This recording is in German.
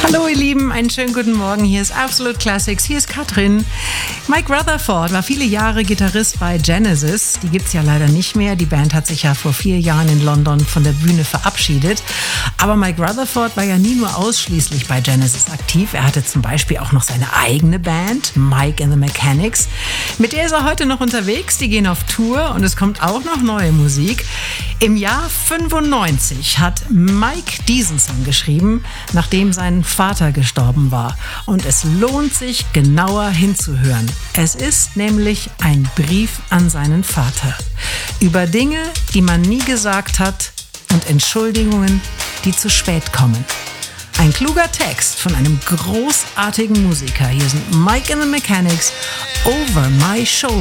Hallo ihr Lieben, einen schönen guten Morgen. Hier ist Absolute Classics, hier ist Katrin. Mike Rutherford war viele Jahre Gitarrist bei Genesis. Die gibt's ja leider nicht mehr. Die Band hat sich ja vor 4 Jahren in London von der Bühne verabschiedet. Aber Mike Rutherford war ja nie nur ausschließlich bei Genesis aktiv. Er hatte zum Beispiel auch noch seine eigene Band, Mike and the Mechanics. Mit der ist er heute noch unterwegs. Die gehen auf Tour und es kommt auch noch neue Musik. Im Jahr 95 hat Mike diesen Song geschrieben, nachdem sein Vater gestorben war. Und es lohnt sich, genauer hinzuhören. Es ist nämlich ein Brief an seinen Vater. Über Dinge, die man nie gesagt hat und Entschuldigungen, die zu spät kommen. Ein kluger Text von einem großartigen Musiker. Hier sind Mike and the Mechanics, Over My Shoulder.